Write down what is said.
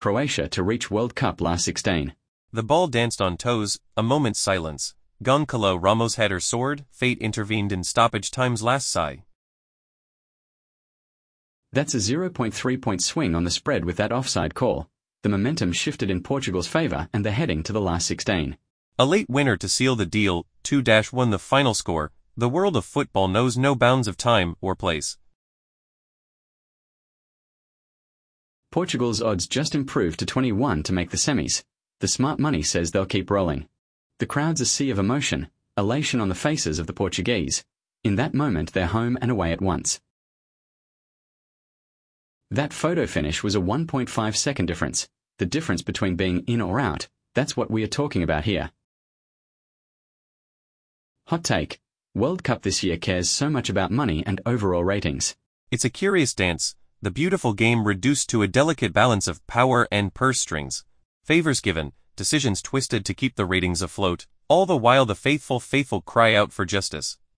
Croatia to reach World Cup last 16. The ball danced on toes, a moment's silence. Goncalo Ramos header soared, fate intervened in stoppage time's last sigh. That's a 0.3-point swing on the spread with that offside call. The momentum shifted in Portugal's favour and they're heading to the last 16. A late winner to seal the deal, 2-1 the final score. The world of football knows no bounds of time or place. Portugal's odds just improved to 21 to make the semis. The smart money says they'll keep rolling. The crowd's a sea of emotion, elation on the faces of the Portuguese. In that moment they're home and away at once. That photo finish was a 1.5-second difference. The difference between being in or out, that's what we are talking about here. Hot take. World Cup this year cares so much about money and overall ratings. It's a curious dance, the beautiful game reduced to a delicate balance of power and purse strings. Favors given, decisions twisted to keep the ratings afloat, all the while the faithful cry out for justice.